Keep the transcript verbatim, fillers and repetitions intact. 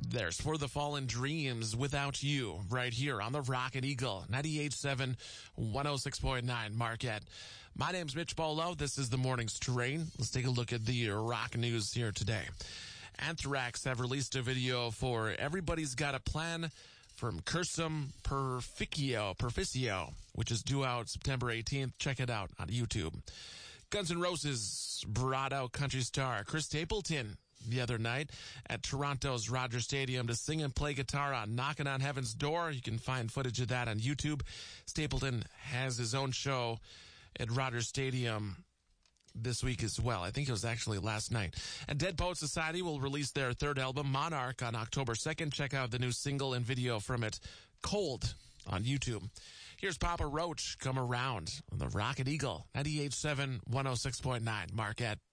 There's For the Fallen Dreams, Without You, right here on the Rocket Eagle, ninety-eight point seven, one oh six point nine Marquette. My name's Mitch Bolo. This is the morning's terrain. Let's take a look at the rock news here today. Anthrax have released a video for Everybody's Got a Plan from Cursum Perficio, Perficio, which is due out September eighteenth. Check it out on YouTube. Guns N' Roses brought out country star Chris Stapleton the other night at Toronto's Rogers Stadium to sing and play guitar on Knockin' on Heaven's Door. You can find footage of that on YouTube. Stapleton has his own show at Rogers Stadium this week as well. I think it was actually last night. And Dead Poet Society will release their third album, Monarch, on October second. Check out the new single and video from it, Cold, on YouTube. Here's Papa Roach, Come Around on the Rocket Eagle, ninety-eight point seven, one oh six point nine Marquette.